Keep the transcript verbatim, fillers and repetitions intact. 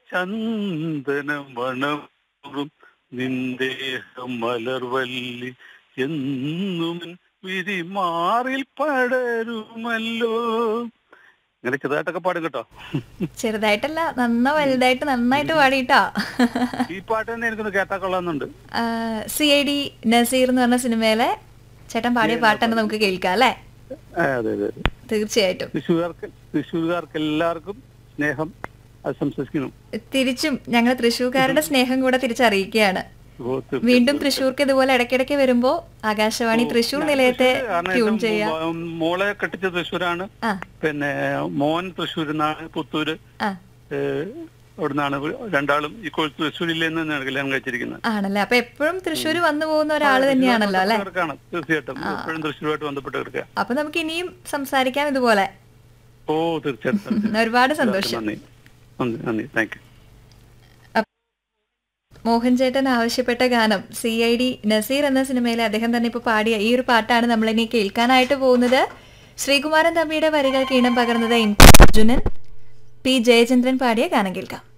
ചന്ദന മണമുറും നിന്ദേഹം മലർവല്ലി എന്നും വിരിമാറിൽ പടരുമല്ലോ. ഇങ്ങനെ ചെറുതായിട്ടൊക്കെ പാടും കേട്ടോ. ചെറുതായിട്ടല്ല, നന്ന വലുതായിട്ട് നന്നായിട്ട് പാടിയിട്ടാ. ഈ പാട്ട് തന്നെ എനിക്കൊന്ന് കേട്ടാ കൊള്ളാന്നുണ്ട്. സി ഐ ഡി നസീർ എന്ന് പറഞ്ഞ സിനിമയിലെ ചേട്ടൻ പാടിയ പാട്ട് തന്നെ നമുക്ക് കേൾക്കാം അല്ലേ? അതെ അതെ തീർച്ചയായിട്ടും. തൃശ്ശൂർക്കാർക്ക് തൃശ്ശൂർക്കാർക്ക് എല്ലാവർക്കും സ്നേഹം ആശംസിക്കുന്നു. തിരിച്ചും ഞങ്ങൾ തൃശ്ശൂർക്കാരുടെ സ്നേഹം കൂടെ തിരിച്ചറിയിക്കുകയാണ്. വീണ്ടും തൃശ്ശൂർക്ക് ഇതുപോലെ ഇടയ്ക്കിടയ്ക്ക് വരുമ്പോ ആകാശവാണി തൃശ്ശൂർ നിലയത്തെ ട്യൂൺ ചെയ്യാം. മോളെ കെട്ടിച്ച തൃശ്ശൂരാണ്, പിന്നെ മോൻ തൃശ്ശൂരിന്നാണ്, പുത്തൂര് അവിടുന്നാണ്. രണ്ടാളും ഈ കോഴ്സ് തൃശ്ശൂരിൽ നിന്നാണ് കല്യാണം കഴിച്ചിരിക്കുന്നത്. ആണല്ലേ? അപ്പൊ എപ്പോഴും തൃശ്ശൂർ വന്നു പോകുന്ന ഒരാള് തന്നെയാണല്ലോ അല്ലെ? തീർച്ചയായിട്ടും എപ്പോഴും തൃശ്ശൂരുമായിട്ട് ബന്ധപ്പെട്ട് കിടക്കുക. അപ്പൊ നമുക്ക് ഇനിയും സംസാരിക്കാം ഇതുപോലെ. ഓ തീർച്ചയായിട്ടും. ഒരുപാട് സന്തോഷം. നന്ദി നന്ദി താങ്ക് യു. മോഹൻ ചേട്ടൻ ആവശ്യപ്പെട്ട ഗാനം സി ഐ ഡി നസീർ എന്ന സിനിമയിലെ അദ്ദേഹം തന്നെ ഇപ്പോൾ പാടിയ ഈ ഒരു പാട്ടാണ് നമ്മളിനി കേൾക്കാനായിട്ട് പോകുന്നത്. ശ്രീകുമാരൻ തമ്പിയുടെ വരികൾക്ക് ഈണം പകർന്നത് എം അർജുനൻ, പി ജയചന്ദ്രൻ പാടിയ ഗാനം കേൾക്കാം.